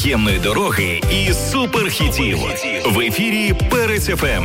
приємної дороги і суперхітів. В ефірі Перець ФМ.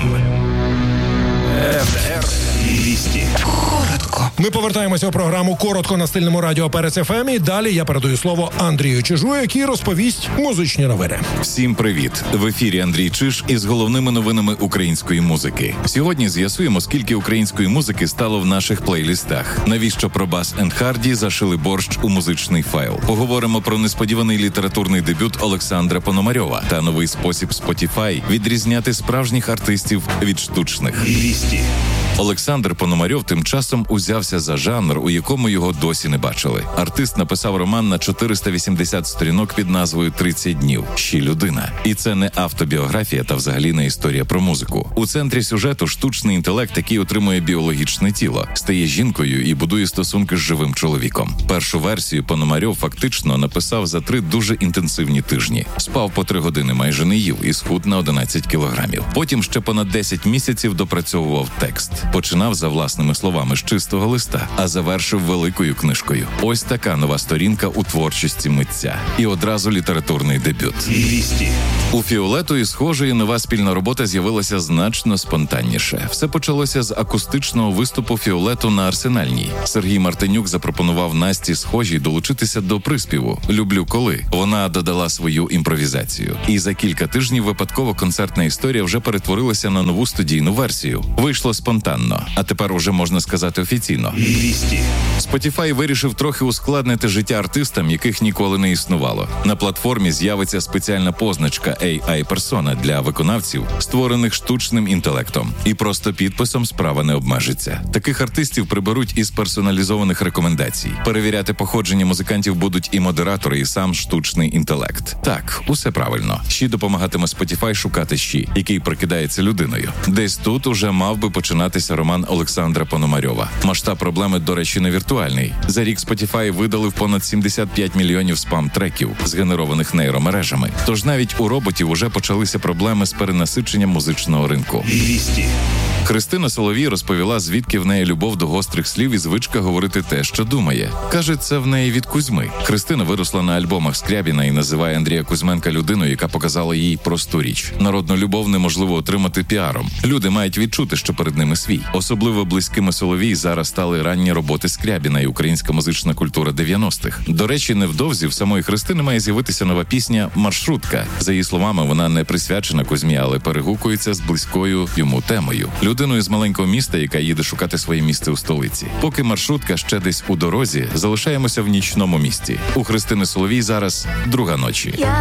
ФТР 200. Коротко. Ми повертаємося у програму «Коротко» на стильному радіо Перець ФМ. І далі я передаю слово Андрію Чижу, який розповість музичні новини. Всім привіт! В ефірі Андрій Чиж із головними новинами української музики. Сьогодні з'ясуємо, скільки української музики стало в наших плейлістах. Навіщо про Бас енд Харді зашили борщ у музичний файл. Поговоримо про несподіваний літературний дебют Олександра Пономарьова та новий спосіб Spotify відрізняти справжніх артистів від штучних. 200. Олександр Пономарьов тим часом узявся за жанр, у якому його досі не бачили. Артист написав роман на 480 сторінок під назвою «30 днів. Ще людина». І це не автобіографія та взагалі не історія про музику. У центрі сюжету штучний інтелект, який отримує біологічне тіло, стає жінкою і будує стосунки з живим чоловіком. Першу версію Пономарьов фактично написав за 3 дуже інтенсивні тижні. Спав по 3 години, майже не їв і схуд на 11 кілограмів. Потім ще понад 10 місяців допрацьовував текст. Починав, за власними словами, з чистого листа, а завершив великою книжкою. Ось така нова сторінка у творчості митця. І одразу літературний дебют. 200. У Фіолету і схожої нова спільна робота з'явилася значно спонтанніше. Все почалося з акустичного виступу Фіолету на Арсенальній. Сергій Мартинюк запропонував Насті Схожій долучитися до приспіву «Люблю коли». Вона додала свою імпровізацію. І за кілька тижнів випадково концертна історія вже перетворилася на нову студійну версію. Вийшло спонтанно. А тепер уже можна сказати офіційно. 200. Spotify вирішив трохи ускладнити життя артистам, яких ніколи не існувало. На платформі з'явиться спеціальна позначка AI-персона для виконавців, створених штучним інтелектом. І просто підписом справа не обмежиться. Таких артистів приберуть із персоналізованих рекомендацій. Перевіряти походження музикантів будуть і модератори, і сам штучний інтелект. Так, усе правильно. Ще допомагатиме Spotify шукати щі, який прикидається людиною. Десь тут уже мав би починатися роман Олександра Пономарьова. Масштаб проблеми, до речі, не віртуальний. За рік Spotify видалив понад 75 мільйонів спам-треків, згенерованих нейромережами. Тож навіть у роботів уже почалися проблеми з перенасиченням музичного ринку. 200. Христина Соловій розповіла, звідки в неї любов до гострих слів і звичка говорити те, що думає. Каже, це в неї від Кузьми. Христина виросла на альбомах Скрябіна і називає Андрія Кузьменка людиною, яка показала їй просту річ. Народну любов неможливо отримати піаром. Люди мають відчути, що перед ними свій. Особливо близькими Соловій зараз стали ранні роботи Скрябіна і українська музична культура 90-х. До речі, невдовзі в самої Христини має з'явитися нова пісня «Маршрутка». За її словами, вона не присвячена Кузьмі, але перегукується з близькою йому темою. Людиною з маленького міста, яка їде шукати своє місце у столиці. Поки маршрутка ще десь у дорозі, залишаємося в нічному місті. У Христини Соловій зараз друга ночі.